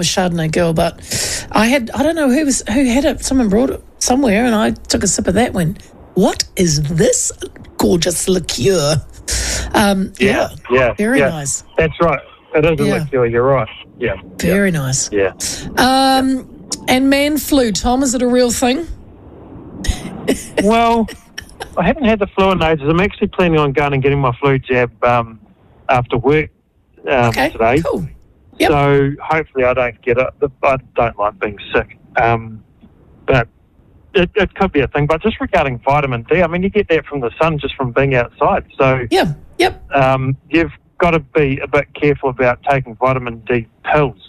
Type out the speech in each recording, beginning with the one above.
a Chardonnay girl, but I don't know who had it. Someone brought it somewhere, and I took a sip of that. Went, what is this gorgeous liqueur? Very nice. That's right. It is a liqueur. You're right. Yeah. Very nice. Yeah. And man flu, Tom, is it a real thing? Well, I haven't had the flu in ages. I'm actually planning on going and getting my flu jab after work today. Cool. Yep. So hopefully I don't get it. I don't like being sick. But it could be a thing. But just regarding vitamin D, I mean, you get that from the sun just from being outside. So yep. You've got to be a bit careful about taking vitamin D pills.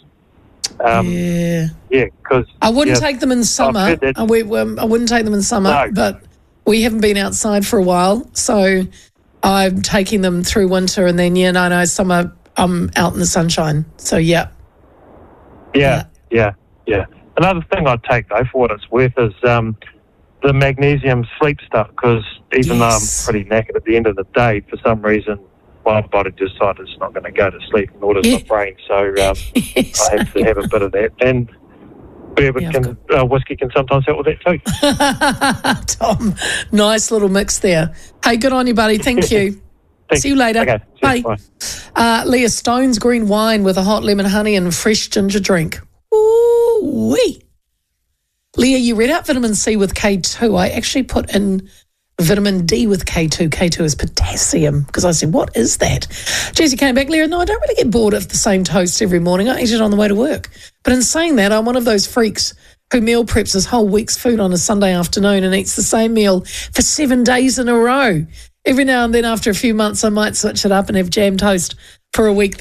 Because I wouldn't take them in summer. I wouldn't take them in summer, but we haven't been outside for a while, so I'm taking them through winter, and then summer I'm out in the sunshine. So yeah. Another thing I'd take though, for what it's worth, is the magnesium sleep stuff. Because even though I'm pretty knackered at the end of the day, for some reason my body decided it's not going to go to sleep, nor does my brain. So I have to have a bit of that. And whiskey can sometimes help with that too. Tom, nice little mix there. Hey, good on you, buddy. Thank you. See you later. Okay. Bye. Leah, Stone's green wine with a hot lemon honey and fresh ginger drink. Ooh-wee. Leah, you read out vitamin C with K2. I actually put in vitamin D with K2. K2 is potassium, because I said, what is that? Jessie came back, Leah, no, I don't really get bored of the same toast every morning. I eat it on the way to work. But in saying that, I'm one of those freaks who meal preps his whole week's food on a Sunday afternoon and eats the same meal for 7 days in a row. Every now and then, after a few months, I might switch it up and have jam toast for a week.